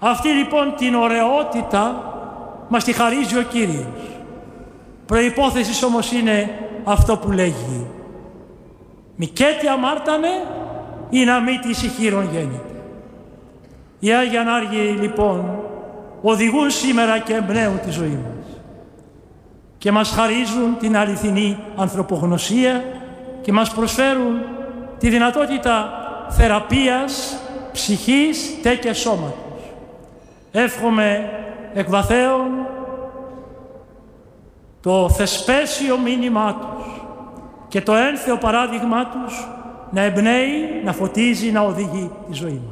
Αυτή λοιπόν την ωραιότητα μας τη χαρίζει ο Κύριος. Προϋπόθεση όμως είναι αυτό που λέγει: μη κέτι αμάρτανε ή να μη της ηχείρον γέννηται. Οι Άγιοι Ανάργοι λοιπόν οδηγούν σήμερα και εμπνέουν τη ζωή μας και μας χαρίζουν την αληθινή ανθρωπογνωσία και μας προσφέρουν τη δυνατότητα θεραπείας ψυχής τε και σώματος. Εύχομαι εκ βαθέων το θεσπέσιο μήνυμά τους και το ένθεο παράδειγμά τους να εμπνέει, να φωτίζει, να οδηγεί τη ζωή μας.